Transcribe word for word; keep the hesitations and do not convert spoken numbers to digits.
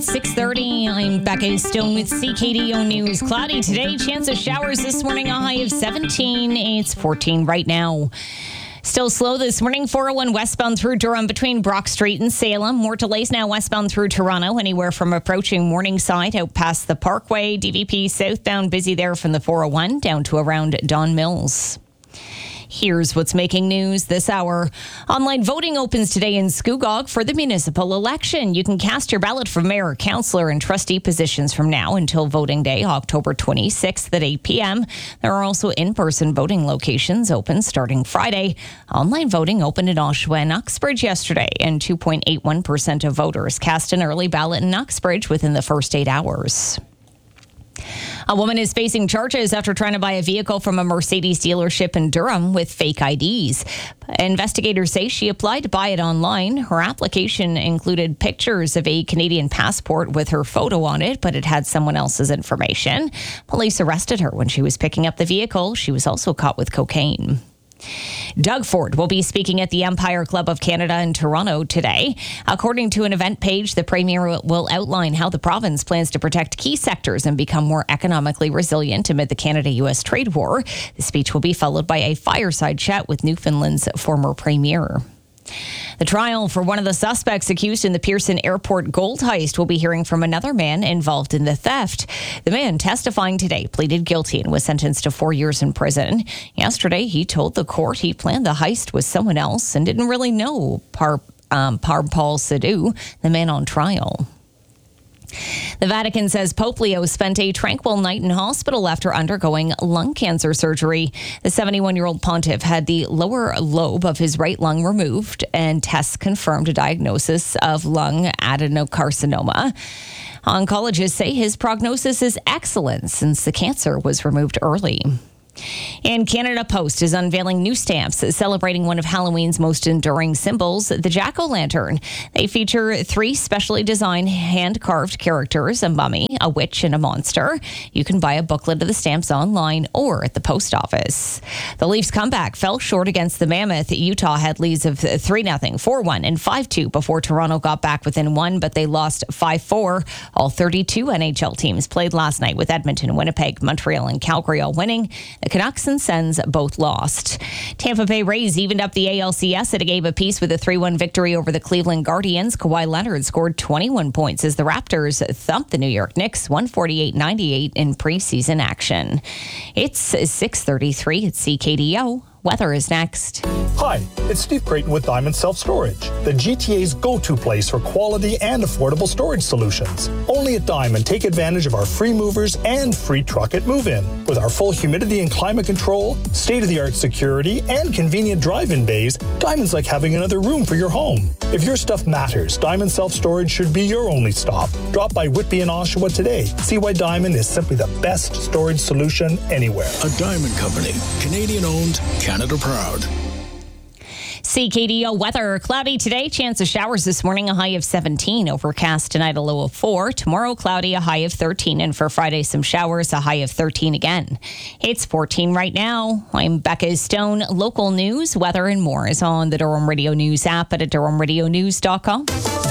six thirty, I'm Becca Stone with C K D O News. Cloudy today, chance of showers this morning, a high of seventeen. It's fourteen right now. Still slow this morning, four oh one westbound through Durham between Brock Street and Salem. More delays now westbound through Toronto, anywhere from approaching Morningside out past the Parkway. D V P southbound busy there from the four oh one down to around Don Mills. Here's what's making news this hour. Online voting opens today in Scugog for the municipal election. You can cast your ballot for mayor, councillor, and trustee positions from now until voting day, October twenty-sixth at eight p.m. There are also in-person voting locations open starting Friday. Online voting opened in Oshawa and Uxbridge yesterday, and two point eight one percent of voters cast an early ballot in Uxbridge within the first eight hours. A woman is facing charges after trying to buy a vehicle from a Mercedes dealership in Durham with fake I Ds. Investigators say she applied to buy it online. Her application included pictures of a Canadian passport with her photo on it, but it had someone else's information. Police arrested her when she was picking up the vehicle. She was also caught with cocaine. Doug Ford will be speaking at the Empire Club of Canada in Toronto today. According to an event page, the Premier will outline how the province plans to protect key sectors and become more economically resilient amid the Canada-U S trade war. The speech will be followed by a fireside chat with Newfoundland's former Premier. The trial for one of the suspects accused in the Pearson Airport gold heist will be hearing from another man involved in the theft. The man testifying today pleaded guilty and was sentenced to four years in prison. Yesterday, he told the court he planned the heist with someone else and didn't really know Par, um, Parpal Sidhu, the man on trial. The Vatican says Pope Leo spent a tranquil night in hospital after undergoing lung cancer surgery. The seventy-one-year-old pontiff had the lower lobe of his right lung removed, and tests confirmed a diagnosis of lung adenocarcinoma. Oncologists say his prognosis is excellent since the cancer was removed early. And Canada Post is unveiling new stamps celebrating one of Halloween's most enduring symbols, the jack-o'-lantern. They feature three specially designed hand-carved characters, a mummy, a witch, and a monster. You can buy a booklet of the stamps online or at the post office. The Leafs' comeback fell short against the Mammoth. Utah had leads of three nothing, four one, and five two before Toronto got back within one, but they lost five four. All thirty-two N H L teams played last night, with Edmonton, Winnipeg, Montreal, and Calgary all winning. The Canucks and Sens both lost. Tampa Bay Rays evened up the A L C S at a game apiece with a three one victory over the Cleveland Guardians. Kawhi Leonard scored twenty-one points as the Raptors thumped the New York Knicks one forty-eight ninety-eight in preseason action. It's six thirty-three at C K D O. Weather is next. Hi, it's Steve Creighton with Diamond Self Storage, the G T A's go-to place for quality and affordable storage solutions. Only at Diamond, take advantage of our free movers and free truck at move-in. With our full humidity and climate control, state-of-the-art security, and convenient drive-in bays, Diamond's like having another room for your home. If your stuff matters, Diamond Self Storage should be your only stop. Drop by Whitby and Oshawa today. See why Diamond is simply the best storage solution anywhere. A Diamond Company, Canadian-owned, Canada proud. C K D O weather. Cloudy today. Chance of showers this morning. A high of seventeen. Overcast tonight. A low of four. Tomorrow cloudy. A high of thirteen. And for Friday, some showers. A high of thirteen again. It's fourteen right now. I'm Becca Stone. Local news, weather, and more is on the Durham Radio News app at durham radio news dot com.